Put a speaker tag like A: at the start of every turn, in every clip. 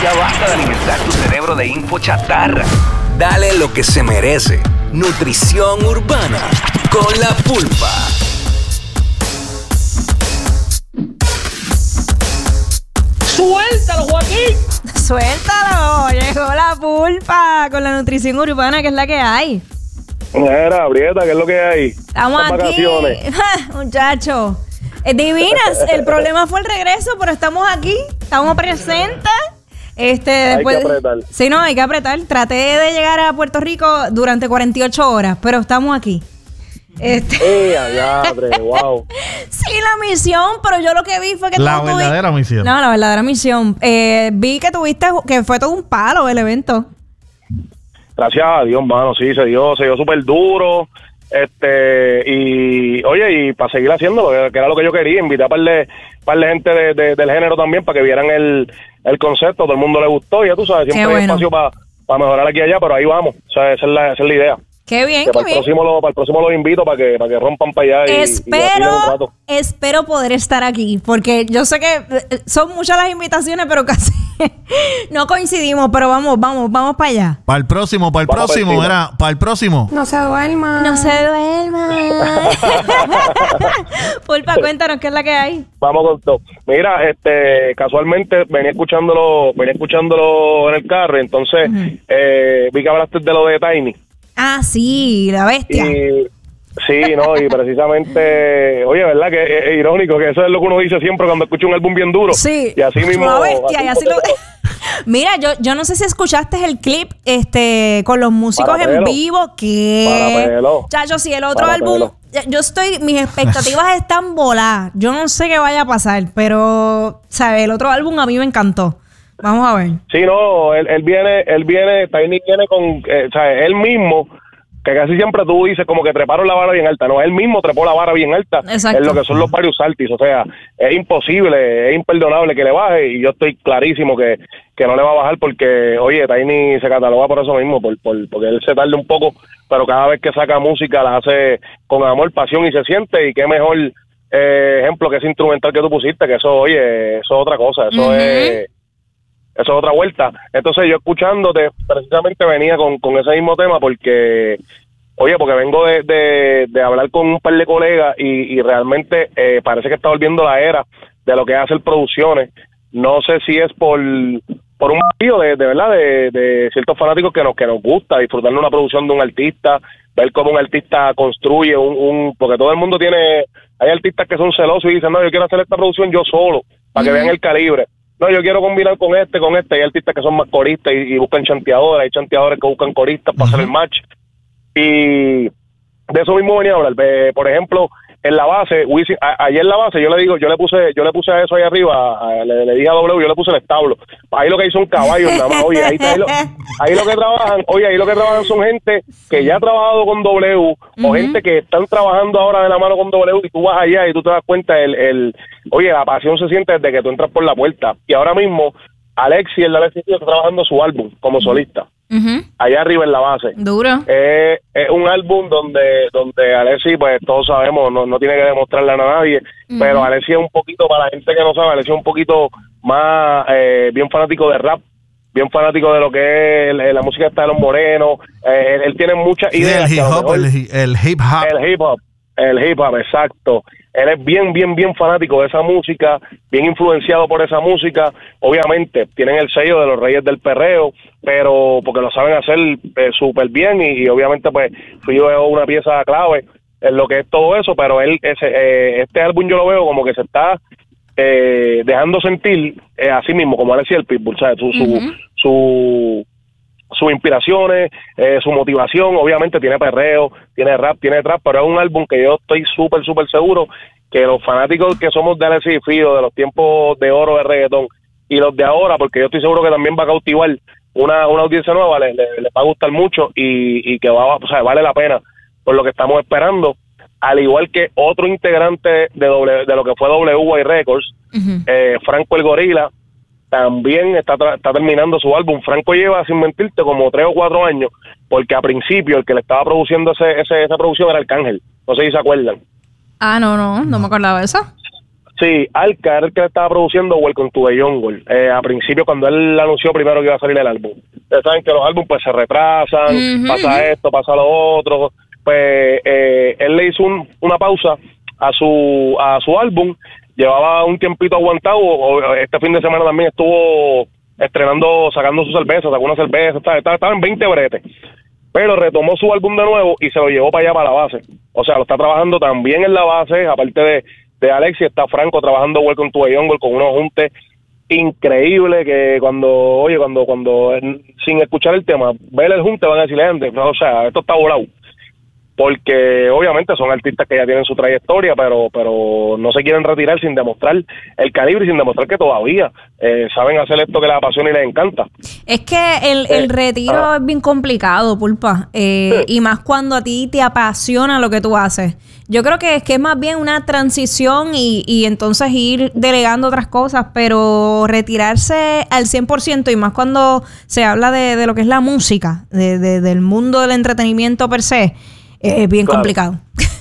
A: Ya basta de alimentar tu cerebro de info chatarra. Dale lo que se merece. Nutrición urbana con la pulpa.
B: ¡Suéltalo, Joaquín!
C: Suéltalo, llegó la pulpa con la nutrición urbana, que es la que hay.
D: Mira, Brieta, ¿qué es lo que hay?
C: Estamos
D: Estas
C: aquí,
D: vacaciones.
C: muchachos. Divinas, el problema fue el regreso, pero estamos aquí, estamos presentes. Después,
D: hay que apretar.
C: Sí, no, hay que apretar. Traté de llegar a Puerto Rico durante 48 horas, pero estamos aquí.
D: Wow.
C: Sí, la misión, pero yo lo que vi fue que
E: La
C: tú
E: verdadera misión.
C: No, la verdadera misión. Vi que tuviste, que fue todo un palo el evento.
D: Gracias a Dios, mano, sí, se dio súper duro. Y oye, y para seguir haciéndolo, que era lo que yo quería, invitar a par de gente del género también para que vieran el concepto, todo el mundo le gustó, y ya tú sabes, siempre hay espacio para mejorar aquí y allá, pero ahí vamos, o sea, esa es la idea.
C: Qué bien,
D: que
C: qué bien.
D: Para el próximo los invito para que rompan para allá y un rato.
C: Espero poder estar aquí, porque yo sé que son muchas las invitaciones, pero casi no coincidimos, pero vamos para allá.
E: Para el próximo, para el próximo.
C: No se duerma. Pulpa, cuéntanos qué es la que hay.
D: Vamos con todo. Mira, casualmente venía escuchándolo en el carro, entonces vi que hablaste de lo de Tiny.
C: Ah, sí, la bestia.
D: Y precisamente, oye, ¿verdad? Que es irónico, que eso es lo que uno dice siempre cuando escucha un álbum bien duro.
C: Sí,
D: y así mismo.
C: Una bestia, y así lo... Mira, yo no sé si escuchaste el clip con los músicos en vivo, que... Chacho, si el otro álbum... mis expectativas están voladas. Yo no sé qué vaya a pasar, pero, ¿sabes? El otro álbum a mí me encantó. Vamos a ver.
D: Sí, no, él viene, Tiny viene con, él mismo, que casi siempre tú dices como que treparon la vara bien alta, no, él mismo trepó la vara bien alta.
C: Exacto.
D: En lo que son los varios saltis, o sea, es imposible, es imperdonable que le baje, y yo estoy clarísimo que no le va a bajar porque, oye, Tiny se cataloga por eso mismo, porque él se tarda un poco, pero cada vez que saca música la hace con amor, pasión y se siente, y qué mejor ejemplo que ese instrumental que tú pusiste, que eso, oye, eso es otra cosa, eso es otra vuelta. Entonces yo escuchándote, precisamente venía con ese mismo tema porque vengo de hablar con un par de colegas y realmente parece que está volviendo la era de lo que es hacer producciones. No sé si es por un motivo de verdad de ciertos fanáticos que nos gusta disfrutar de una producción de un artista, ver cómo un artista construye porque todo el mundo hay artistas que son celosos y dicen, no, yo quiero hacer esta producción yo solo, para que vean el calibre. No, yo quiero combinar con este, hay artistas que son más coristas y buscan chanteadores, hay chanteadores que buscan coristas para hacer el match, y de eso mismo venía a hablar. Por ejemplo, en la base, ayer en la base yo le puse a eso ahí arriba, le dije a W, yo le puse el establo, ahí lo que hay son caballos nada más, oye, ahí lo que trabajan son gente que ya ha trabajado con W, o gente que están trabajando ahora de la mano con W, y tú vas allá y tú te das cuenta, oye, la pasión se siente desde que tú entras por la puerta, y ahora mismo Alexi está trabajando su álbum como solista. Allá arriba en la base.
C: Duro.
D: Es un álbum donde Alexi, pues todos sabemos, no tiene que demostrarle a nadie, pero Alexi es un poquito, para la gente que no sabe, Alexi es un poquito más bien fanático de rap, bien fanático de lo que es la música esta de los morenos. Él tiene muchas ideas.
E: El hip hop.
D: El hip hop, exacto. Él es bien fanático de esa música, bien influenciado por esa música. Obviamente tienen el sello de los Reyes del Perreo, pero porque lo saben hacer súper bien, y obviamente pues Frío es una pieza clave en lo que es todo eso, pero este álbum yo lo veo como que se está dejando sentir así mismo, como decía el Pitbull, ¿sabes? Sus inspiraciones, su motivación. Obviamente tiene perreo, tiene rap, tiene trap, pero es un álbum que yo estoy súper súper seguro que los fanáticos que somos de Alexis y Fido, de los tiempos de oro de reggaetón, y los de ahora, porque yo estoy seguro que también va a cautivar una audiencia nueva, les va a gustar mucho, y que vale la pena por lo que estamos esperando, al igual que otro integrante de lo que fue WY Records, Franco el Gorila, también está terminando su álbum. Franco lleva, sin mentirte, como 3 o 4 años, porque a principio el que le estaba produciendo esa producción era Arcángel. No sé si se acuerdan.
C: Ah, no me acordaba de eso.
D: Sí, Alca era el que le estaba produciendo Welcome to the Jungle. A principio, cuando él anunció primero que iba a salir el álbum. Ustedes saben que los álbumes pues se retrasan, pasa esto, pasa lo otro. Pues él le hizo una pausa a su álbum. Llevaba un tiempito aguantado. Este fin de semana también estuvo estrenando, sacando su cerveza, sacó una cerveza, estaba en 20 bretes. Pero retomó su álbum de nuevo y se lo llevó para allá, para la base. O sea, lo está trabajando también en la base, aparte de Alexis, está Franco trabajando Welcome to the Jungle con unos juntes increíbles que cuando sin escuchar el tema, ver el junte van a decirle, o sea, esto está volado. Porque obviamente son artistas que ya tienen su trayectoria, pero no se quieren retirar sin demostrar el calibre y sin demostrar que todavía saben hacer esto que les apasiona y les encanta.
C: Es que el retiro es bien complicado, Pulpa, y más cuando a ti te apasiona lo que tú haces. Yo creo que es más bien una transición y entonces ir delegando otras cosas, pero retirarse al 100% y más cuando se habla de lo que es la música, del mundo del entretenimiento per se, es bien complicado.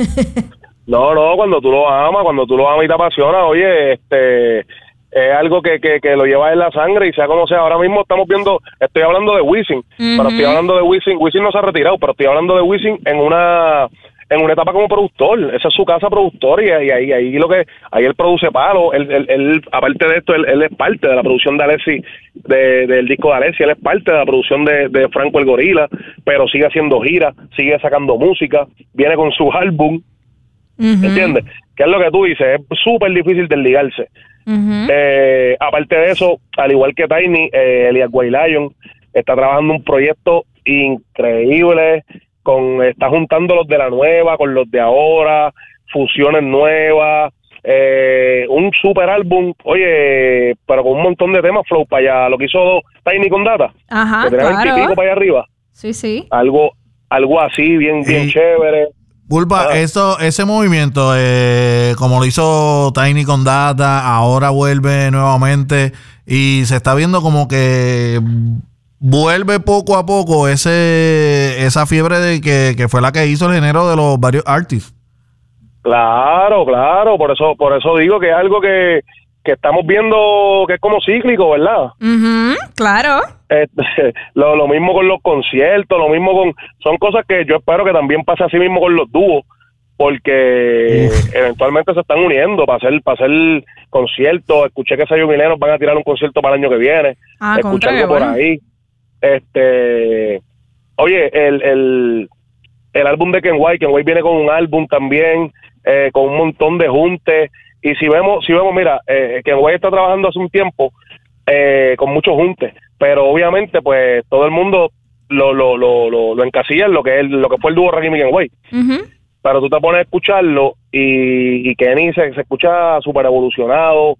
D: No, cuando tú lo amas y te apasiona, oye, es algo que lo llevas en la sangre y sea como sea. Ahora mismo estoy hablando de Wisin, pero estoy hablando de Wisin no se ha retirado, pero estoy hablando de Wisin en una etapa como productor. Esa es su casa productor y ahí él produce palo. Él aparte de esto, él es parte de la producción de Alexis, del disco de Alexis. Él es parte de la producción de Franco el Gorila, pero sigue haciendo giras, sigue sacando música, viene con su álbum. ¿Entiendes? Que es lo que tú dices, es súper difícil desligarse. Aparte de eso, al igual que Tiny, Elias White Lion está trabajando un proyecto increíble, está juntando los de la nueva con los de ahora, fusiones nuevas, un super álbum, oye, pero con un montón de temas flow para allá, lo que hizo Tiny con Data, que tenía 20 y pico para allá arriba.
C: Sí.
D: Algo así, bien chévere.
E: Pulpa, ese movimiento, como lo hizo Tiny con Data, ahora vuelve nuevamente y se está viendo como que vuelve poco a poco esa fiebre de que fue la que hizo el género de los varios artists.
D: Claro, por eso digo que es algo que estamos viendo que es como cíclico, ¿verdad?
C: Claro.
D: Lo mismo con los conciertos, son cosas que yo espero que también pase así mismo con los dúos, porque eventualmente se están uniendo para hacer conciertos. Escuché que Sayo Milenos van a tirar un concierto para el año que viene. Escuché algo por ahí. Oye, el álbum de Ken White viene con un álbum también, con un montón de juntes. Y si vemos, mira, Ken White está trabajando hace un tiempo con muchos juntes, pero obviamente pues todo el mundo lo encasilla en lo que fue el dúo Rakim y Ken White. Pero tú te pones a escucharlo y Kenny se escucha súper evolucionado,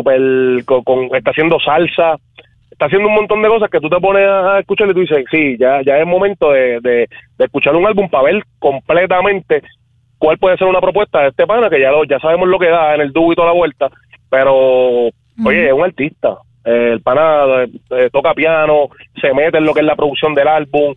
D: está haciendo salsa, está haciendo un montón de cosas que tú te pones a escuchar y tú dices, sí, ya es momento de escuchar un álbum para ver completamente cuál puede ser una propuesta de este pana, que ya sabemos lo que da en el dúo y toda la vuelta, pero oye, es un artista. El pana toca piano, se mete en lo que es la producción del álbum,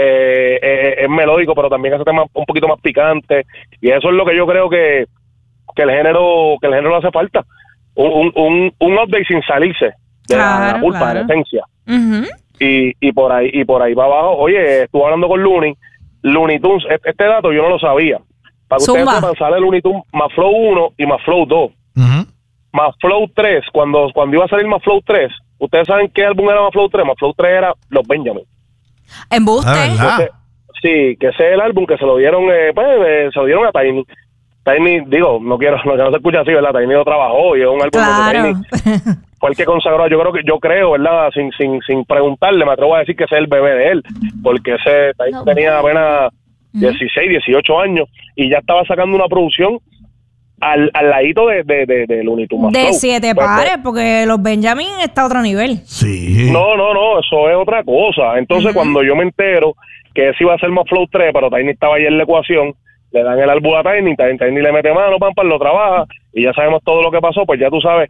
D: es melódico, pero también hace temas un poquito más picantes, y eso es lo que yo creo que el género le hace falta, un update sin salirse de la pulpa, de la esencia. Y por ahí va abajo. Oye, estuve hablando con Looney Tunes, este dato yo no lo sabía. Para que ustedes sepan, sale Looney Tunes más Flow 1 y más Flow 2. Más Flow 3, cuando iba a salir más Flow 3, ¿ustedes saben qué álbum era más Flow 3? Más Flow 3 era Los Benjamin.
C: ¿Embuste?
D: Sí, que ese es el álbum que se lo dieron, se lo dieron a Tiny. Tiny, digo, no se escucha así, ¿verdad? Tiny lo trabajó y es un álbum de Tiny. Fue el que consagró, yo creo, ¿verdad? Sin preguntarle, me atrevo a decir que ese es el bebé de él, porque ese Tiny tenía apenas 16, 18 años y ya estaba sacando una producción al ladito de Looney Tunes.
C: De 7 pares, porque los Benjamin está a otro nivel.
E: Sí.
D: No, eso es otra cosa. Entonces, cuando yo me entero que ese iba a ser más Flow 3, pero Tiny estaba ahí en la ecuación, le dan el álbum a Tiny le mete mano, lo trabaja, y ya sabemos todo lo que pasó, pues ya tú sabes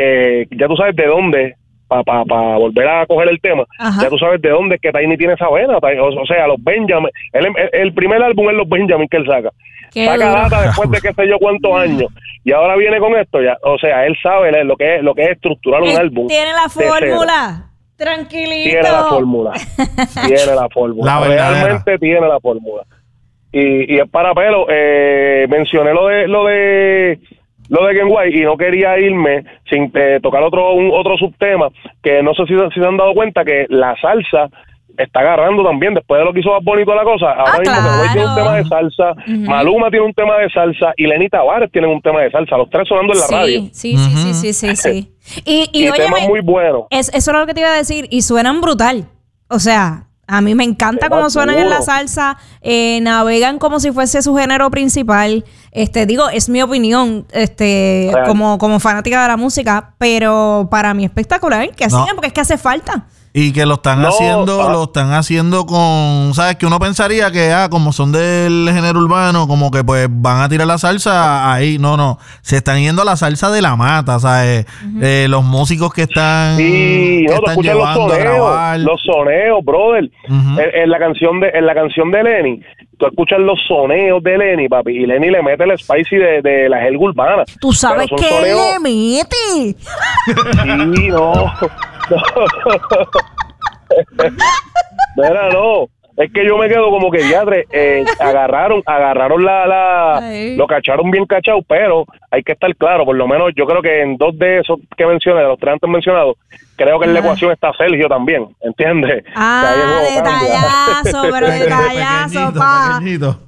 D: de dónde, para volver a coger el tema, ya tú sabes de dónde es que Tiny tiene esa vena. O sea, los Benjamin, el primer álbum es los Benjamin que él saca. saca data después de qué sé yo cuántos años. Y ahora viene con esto, ya, o sea, él sabe lo que es estructurar un álbum.
C: Tiene la fórmula. Tranquilito.
D: Tiene la fórmula. Realmente tiene la fórmula. Y es para pelo. Mencioné lo de Ken White y no quería irme sin tocar otro subtema que no sé si se han dado cuenta que la salsa está agarrando también después de lo que hizo Bad Bunny y toda la cosa. Ahora mismo Ken White tiene un tema de salsa, Maluma tiene un tema de salsa y Lenny Tavares tiene un tema de salsa, los tres sonando en la radio.
C: Sí. Y oye,
D: temas muy buenos.
C: Eso es lo que te iba a decir y suenan brutal. O sea, a mí me encanta cómo suenan en la salsa, navegan como si fuese su género principal. Digo, es mi opinión, como fanática de la música, pero para mí espectacular que sigan porque es que hace falta.
E: Y que lo están haciendo con, ¿sabes? Que uno pensaría que, como son del género urbano, como que pues van a tirar la salsa ahí. No. Se están yendo a la salsa de la mata, ¿sabes? Los músicos que están, llevando a grabar.
D: Los soneos, brother. En la canción de Lenny, tú escuchas los soneos de Lenny, papi, y Lenny le mete el spicy de la jerga urbana.
C: ¿Tú sabes qué le mete?
D: Sí, no. Mira, no. Es que yo me quedo como que diadre, agarraron lo cacharon bien cachado, pero hay que estar claro, por lo menos yo creo que en dos de esos que mencioné, de los tres antes mencionados, creo que en la ecuación está Sergio también, ¿entiendes?
C: Detallazo, pero detallazo, pa.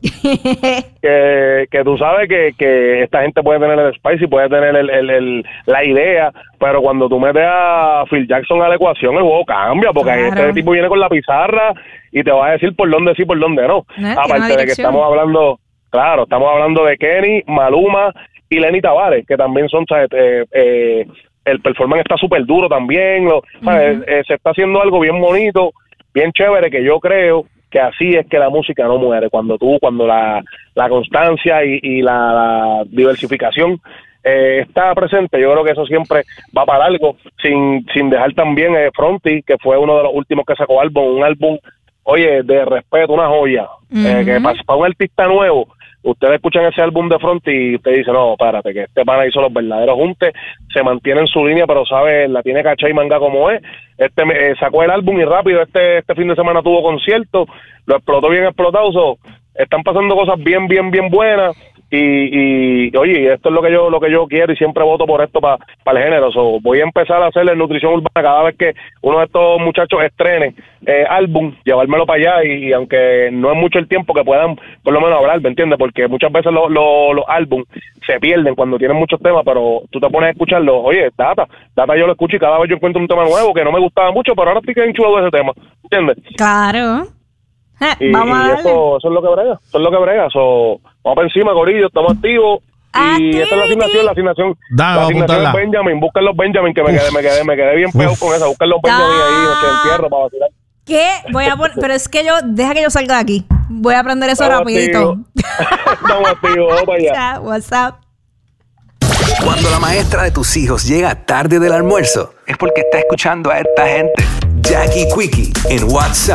D: Que tú sabes que esta gente puede tener el spicy, puede tener la idea, pero cuando tú metes a Phil Jackson a la ecuación, el juego cambia, porque este tipo viene con la pizarra y te va a decir por dónde sí, por dónde no. Aparte de que estamos hablando de Kenny, Maluma y Lenny Tavares, que también son, ¿sabes? El performance está súper duro también, se está haciendo algo bien bonito, bien chévere, que yo creo que así es que la música no muere, cuando la constancia y la diversificación está presente. Yo creo que eso siempre va para algo, sin dejar también Fronty, que fue uno de los últimos que sacó un álbum, oye, de respeto, una joya, que para un artista nuevo, ustedes escuchan ese álbum de Fronty y usted dice, no, espérate, que este pana hizo los verdaderos juntes, se mantiene en su línea, pero sabe, la tiene cacha y manga como es. Sacó el álbum y rápido este fin de semana tuvo concierto, lo explotó bien explotado, están pasando cosas bien buenas. Y oye, esto es lo que yo quiero y siempre voto por esto para el género. Voy a empezar a hacerle nutrición urbana cada vez que uno de estos muchachos estrene álbum, llevármelo para allá y aunque no es mucho el tiempo que puedan por lo menos hablar, ¿me entiendes? Porque muchas veces los álbum se pierden cuando tienen muchos temas, pero tú te pones a escucharlo, oye, Data yo lo escucho y cada vez yo encuentro un tema nuevo que no me gustaba mucho, pero ahora estoy que enchulado de ese tema, ¿entiendes?
C: Claro.
D: Y eso es lo que brega, vamos para encima, corillo, estamos activos. Y esta es la asignación de Benjamin, busquen los Benjamin, que me quedé bien peor con esa, busquen los Benjamin ahí, noche de entierro para vacilar.
C: ¿Qué? Voy a poner, pero es que deja que yo salga de aquí, voy a aprender eso rapidito.
D: Estamos activos, vamos para allá.
C: WhatsApp.
A: Cuando la maestra de tus hijos llega tarde del almuerzo, es porque está escuchando a esta gente. Jackie Quickie en WhatsApp